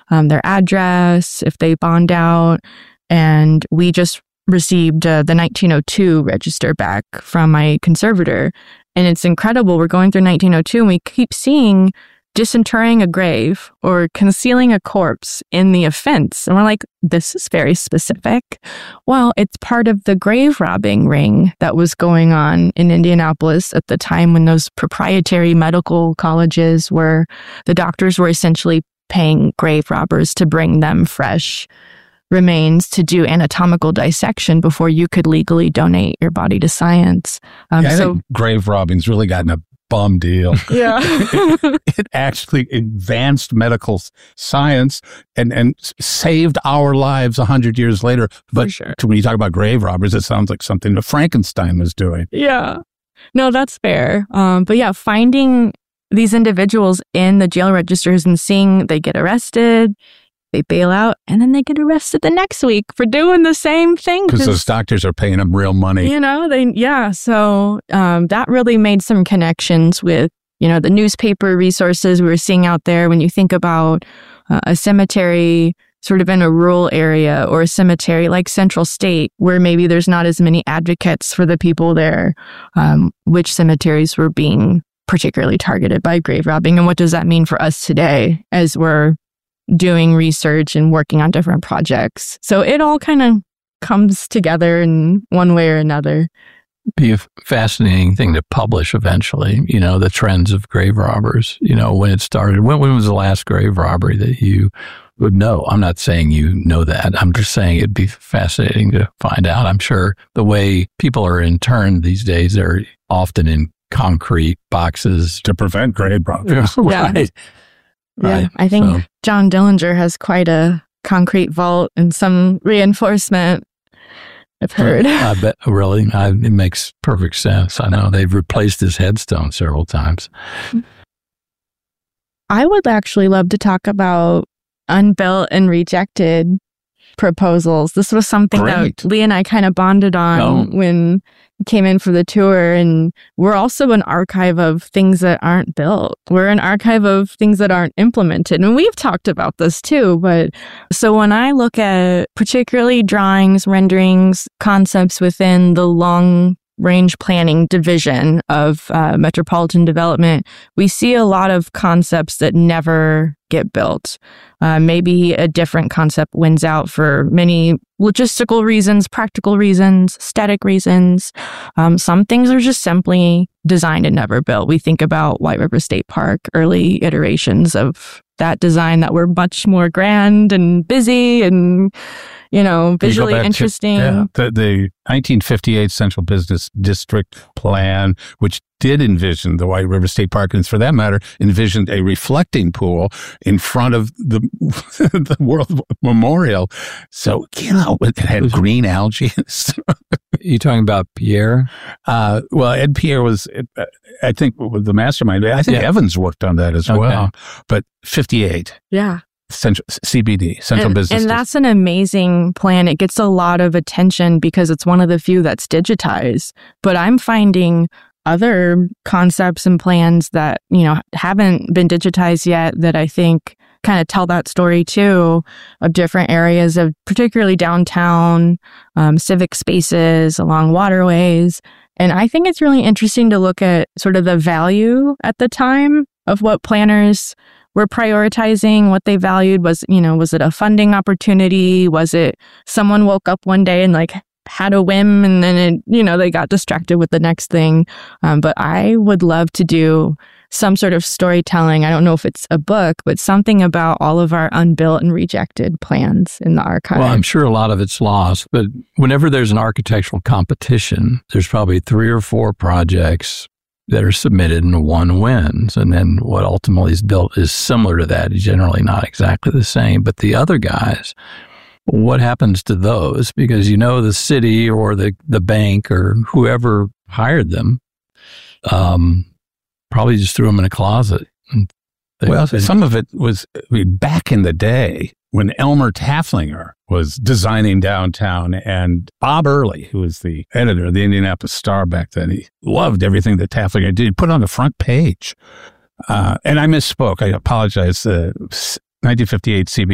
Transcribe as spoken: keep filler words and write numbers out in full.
um, their address, if they bond out. And we just received uh, the nineteen oh two register back from my conservator. And it's incredible. We're going through nineteen oh two and we keep seeing disinterring a grave or concealing a corpse in the offense. And we're like, this is very specific. Well, it's part of the grave robbing ring that was going on in Indianapolis at the time when those proprietary medical colleges were, the doctors were essentially paying grave robbers to bring them fresh remains to do anatomical dissection before you could legally donate your body to science. Um, yeah, I so think grave robbing's really gotten a bum deal. Yeah. it, it actually advanced medical science and, and saved our lives a hundred years later. But sure. when you talk about grave robbers, it sounds like something that Frankenstein was doing. Yeah. No, that's fair. Um, but yeah, finding these individuals in the jail registers and seeing they get arrested, they bail out, and then they get arrested the next week for doing the same thing. Because those doctors are paying them real money. You know, they, yeah. So um, that really made some connections with, you know, the newspaper resources we were seeing out there. When you think about uh, a cemetery sort of in a rural area or a cemetery like Central State, where maybe there's not as many advocates for the people there, um, which cemeteries were being particularly targeted by grave robbing. And what does that mean for us today as we're doing research and working on different projects? So it all kind of comes together in one way or another. Be a fascinating thing to publish eventually, you know, the trends of grave robbers, you know, when it started. When, when was the last grave robbery that you would know? I'm not saying you know that. I'm just saying it'd be fascinating to find out. I'm sure the way people are interned these days, they're often in concrete boxes to prevent grave robbers. Right. Yeah, Right. I think So, John Dillinger has quite a concrete vault and some reinforcement, I've heard. I bet, really, I, it makes perfect sense. I know they've replaced his headstone several times. I would actually love to talk about unbuilt and rejected proposals. This was something Great. that Lee and I kind of bonded on Oh. when we came in for the tour. And we're also an archive of things that aren't built. We're an archive of things that aren't implemented. And we've talked about this too. But so when I look at particularly drawings, renderings, concepts within the long range planning division of uh, metropolitan development, we see a lot of concepts that never get built. Uh, maybe a different concept wins out for many logistical reasons, practical reasons, aesthetic reasons. Um, some things are just simply designed and never built. We think about White River State Park, early iterations of that design that were much more grand and busy and, you know, visually You go back to- interesting. yeah, the, the nineteen fifty-eight Central Business District Plan, which did envision the White River State Park, and for that matter, envisioned a reflecting pool in front of the the World Memorial. So, you know, it had green algae. You talking about Pierre? uh, well, Ed Pierre was, uh, I think, was the mastermind. I think Yeah. Evans worked on that as Okay. well. But fifty-eight, Yeah. Central C B D, Central and, Business and District. that's an amazing plan. It gets a lot of attention because it's one of the few that's digitized. But I'm finding other concepts and plans that, you know, haven't been digitized yet that I think kind of tell that story too, of different areas of particularly downtown, um, civic spaces along waterways. And I think it's really interesting to look at sort of the value at the time of what planners were prioritizing, what they valued. Was, you know, was it a funding opportunity? Was it someone woke up one day and like had a whim and then, it, you know, they got distracted with the next thing? Um, but I would love to do some sort of storytelling. I don't know if it's a book, but something about all of our unbuilt and rejected plans in the archive. Well, I'm sure a lot of it's lost, but whenever there's an architectural competition, there's probably three or four projects that are submitted and one wins. And then what ultimately is built is similar to that, generally not exactly the same. But the other guys, what happens to those? Because, you know, the city or the, the bank or whoever hired them um, probably just threw them in a closet. And they, Well, they, some of it was, I mean, back in the day when Elmer Tafflinger was designing downtown, and Bob Early, who was the editor of the Indianapolis Star back then, he loved everything that Tafflinger did. He put it on the front page. Uh, and I misspoke. I apologize. Uh, nineteen fifty-eight C B